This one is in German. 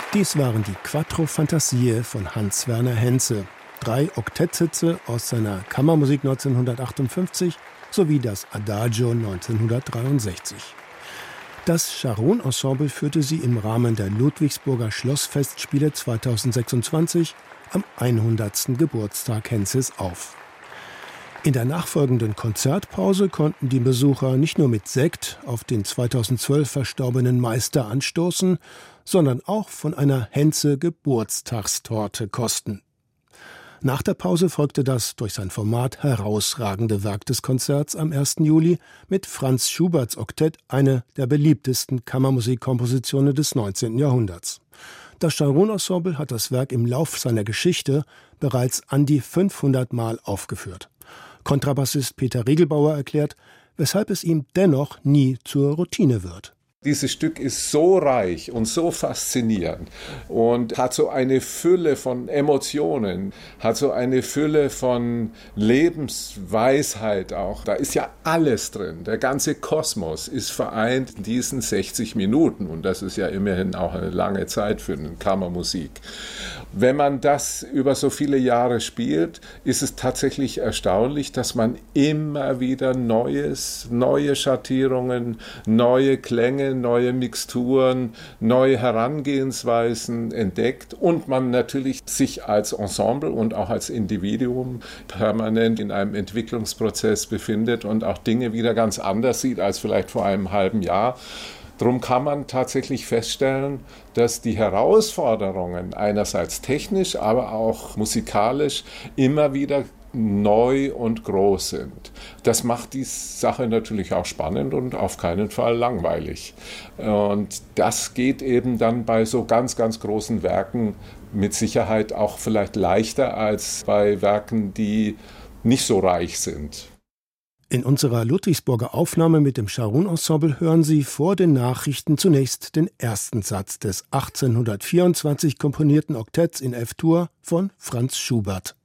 Dies waren die Quattro Fantasie von Hans-Werner Henze. 3 Oktettsitze aus seiner Kammermusik 1958 sowie das Adagio 1963. Das Charon-Ensemble führte sie im Rahmen der Ludwigsburger Schlossfestspiele 2026 am 100. Geburtstag Henzes auf. In der nachfolgenden Konzertpause konnten die Besucher nicht nur mit Sekt auf den 2012 verstorbenen Meister anstoßen, sondern auch von einer Henze-Geburtstagstorte kosten. Nach der Pause folgte das durch sein Format herausragende Werk des Konzerts am 1. Juli mit Franz Schuberts Oktett, eine der beliebtesten Kammermusikkompositionen des 19. Jahrhunderts. Das Charon-Ensemble hat das Werk im Lauf seiner Geschichte bereits an die 500 Mal aufgeführt. Kontrabassist Peter Riegelbauer erklärt, weshalb es ihm dennoch nie zur Routine wird. Dieses Stück ist so reich und so faszinierend und hat so eine Fülle von Emotionen, hat so eine Fülle von Lebensweisheit auch. Da ist ja alles drin. Der ganze Kosmos ist vereint in diesen 60 Minuten und das ist ja immerhin auch eine lange Zeit für eine Kammermusik. Wenn man das über so viele Jahre spielt, ist es tatsächlich erstaunlich, dass man immer wieder neue Schattierungen, neue Klänge, neue Mixturen, neue Herangehensweisen entdeckt und man natürlich sich als Ensemble und auch als Individuum permanent in einem Entwicklungsprozess befindet und auch Dinge wieder ganz anders sieht als vielleicht vor einem halben Jahr. Darum kann man tatsächlich feststellen, dass die Herausforderungen einerseits technisch, aber auch musikalisch immer wieder neu und groß sind. Das macht die Sache natürlich auch spannend und auf keinen Fall langweilig. Und das geht eben dann bei so ganz, ganz großen Werken mit Sicherheit auch vielleicht leichter als bei Werken, die nicht so reich sind. In unserer Ludwigsburger Aufnahme mit dem Charon-Ensemble hören Sie vor den Nachrichten zunächst den ersten Satz des 1824 komponierten Oktetts in F-Dur von Franz Schubert.